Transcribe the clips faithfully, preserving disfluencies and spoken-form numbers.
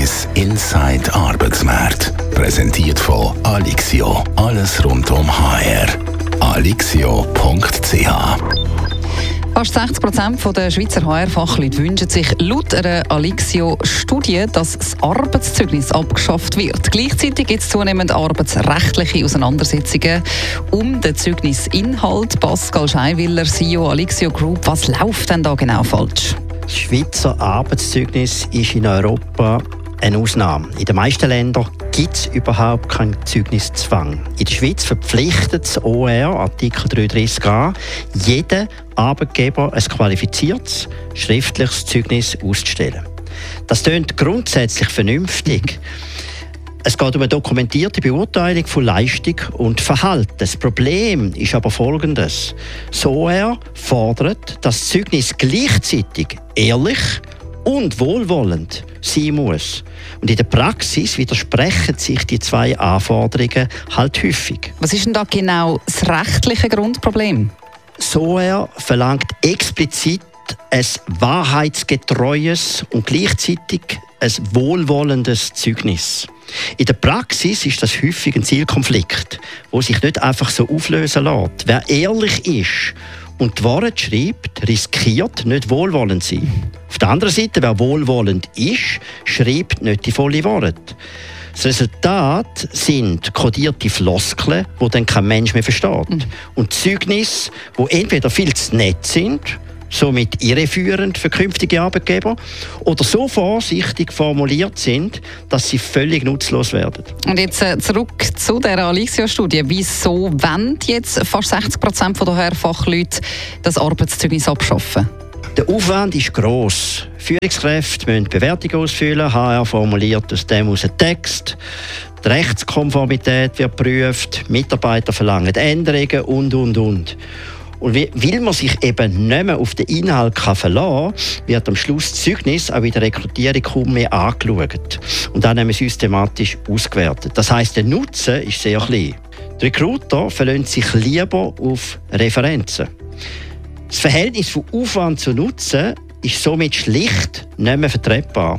eins Inside Arbeitsmarkt. Präsentiert von Alixio. Alles rund um H R. alixio punkt c h. Fast sechzig Prozent der Schweizer H R-Fachleute wünschen sich laut einer Alixio-Studie, dass das Arbeitszeugnis abgeschafft wird. Gleichzeitig gibt es zunehmend arbeitsrechtliche Auseinandersetzungen um den Zeugnisinhalt. Pascal Scheinwiller, C E O Alixio Group, was läuft denn da genau falsch? Das Schweizer Arbeitszeugnis ist in Europa eine Ausnahme. In den meisten Ländern gibt es überhaupt keinen Zeugniszwang. In der Schweiz verpflichtet das O R, Artikel dreiunddreißig a, jeden Arbeitgeber ein qualifiziertes schriftliches Zeugnis auszustellen. Das klingt grundsätzlich vernünftig. Es geht um eine dokumentierte Beurteilung von Leistung und Verhalten. Das Problem ist aber folgendes. Das O R fordert, dass das Zeugnis gleichzeitig ehrlich und wohlwollend sein muss. Und in der Praxis widersprechen sich die zwei Anforderungen halt häufig. Was ist denn da genau das rechtliche Grundproblem? Das O R verlangt explizit ein wahrheitsgetreues und gleichzeitig ein wohlwollendes Zeugnis. In der Praxis ist das häufig ein Zielkonflikt, der sich nicht einfach so auflösen lässt. Wer ehrlich ist und die Wahrheit schreibt, riskiert nicht wohlwollend zu sein. Auf der anderen Seite, wer wohlwollend ist, schreibt nicht die volle Wahrheit. Das Resultat sind kodierte Floskeln, die dann kein Mensch mehr versteht. Mhm. Und Zeugnisse, die entweder viel zu nett sind, somit irreführend für künftige Arbeitgeber, oder so vorsichtig formuliert sind, dass sie völlig nutzlos werden. Und jetzt äh, zurück zu der Alixio-Studie. Wieso wollen jetzt fast sechzig Prozent der H R-Fachleute das Arbeitszeugnis abschaffen? Der Aufwand ist gross. Führungskräfte müssen Bewertungen ausfüllen, H R formuliert aus dem aus einen Text, die Rechtskonformität wird geprüft, Mitarbeiter verlangen Änderungen und, und, und. Und weil man sich eben nicht mehr auf den Inhalt verlassen kann, wird am Schluss das Zeugnis auch in der Rekrutierung kaum mehr angeschaut und dann systematisch ausgewertet. Das heisst, der Nutzen ist sehr klein. Die Recruiter verlassen sich lieber auf Referenzen. Das Verhältnis von Aufwand zu Nutzen ist somit schlicht nicht mehr vertretbar.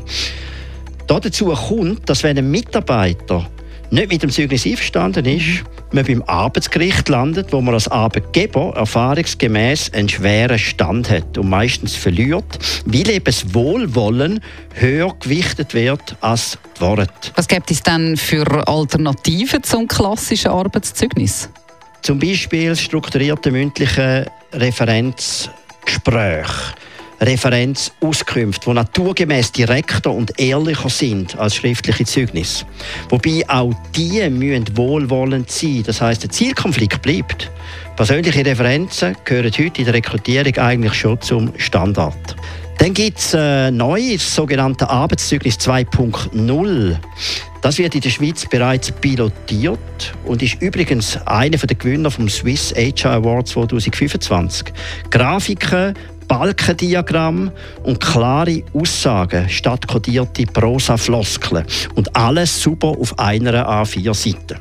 Dazu kommt, dass wenn ein Mitarbeiter nicht mit dem Zeugnis einverstanden ist, man beim Arbeitsgericht landet, wo man als Arbeitgeber erfahrungsgemäß einen schweren Stand hat und meistens verliert, weil eben das Wohlwollen höher gewichtet wird als die Wahrheit. Was gibt es denn für Alternativen zum klassischen Arbeitszeugnis? Zum Beispiel das strukturierte mündliche Referenzgespräch. Referenzauskünfte, die naturgemäß direkter und ehrlicher sind als schriftliche Zeugnisse. Wobei auch die müssen wohlwollend sein. Das heisst, der Zielkonflikt bleibt. Persönliche Referenzen gehören heute in der Rekrutierung eigentlich schon zum Standard. Dann gibt es äh, neu das sogenannte Arbeitszeugnis zwei Punkt null. Das wird in der Schweiz bereits pilotiert und ist übrigens einer der Gewinner vom Swiss H R Award zwanzig fünfundzwanzig. Grafiken, Balkendiagramm und klare Aussagen statt kodierte Prosa-Floskeln. Und alles super auf einer A vier Seite.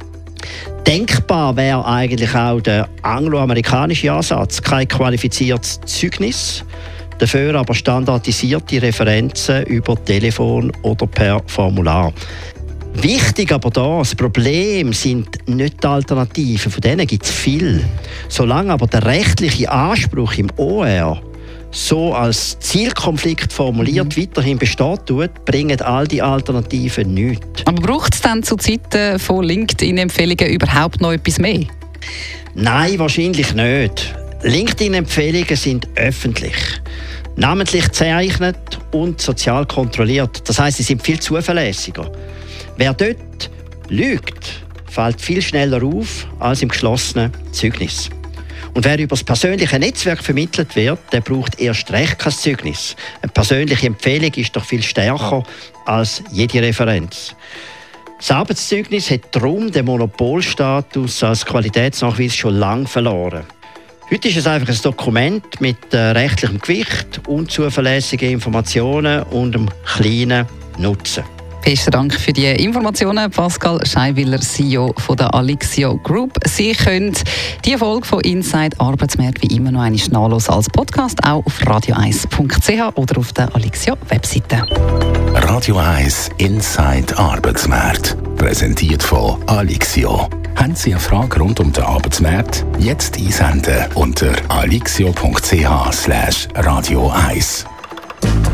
Denkbar wäre eigentlich auch der angloamerikanische Ansatz. Kein qualifiziertes Zeugnis, dafür aber standardisierte Referenzen über Telefon oder per Formular. Wichtig aber da, das Problem sind nicht die Alternativen, von denen gibt es viel. Solange aber der rechtliche Anspruch im O R so als Zielkonflikt formuliert mhm. weiterhin besteht, tut, bringen all die Alternativen nichts. Aber braucht es dann zu Zeiten von LinkedIn-Empfehlungen überhaupt noch etwas mehr? Nein, wahrscheinlich nicht. LinkedIn-Empfehlungen sind öffentlich, namentlich gezeichnet und sozial kontrolliert. Das heisst, sie sind viel zuverlässiger. Wer dort lügt, fällt viel schneller auf als im geschlossenen Zeugnis. Und wer über das persönliche Netzwerk vermittelt wird, der braucht erst recht kein Zeugnis. Eine persönliche Empfehlung ist doch viel stärker als jede Referenz. Das Arbeitszeugnis hat darum den Monopolstatus als Qualitätsnachweis schon lange verloren. Heute ist es einfach ein Dokument mit äh, rechtlichem Gewicht, unzuverlässigen Informationen und einem kleinen Nutzen. Besten Dank für die Informationen, Pascal Scheiwiller, C E O von der Alixio Group. Sie können die Folge von Inside Arbeitsmarkt wie immer noch einmal nachhören als Podcast, auch auf radio eins punkt c h oder auf der Alixio Webseite. Radio eins Inside Arbeitsmarkt, präsentiert von Alixio. Haben Sie eine Frage rund um den Arbeitsmarkt? Jetzt einsenden unter alixio punkt c h slash radio eins.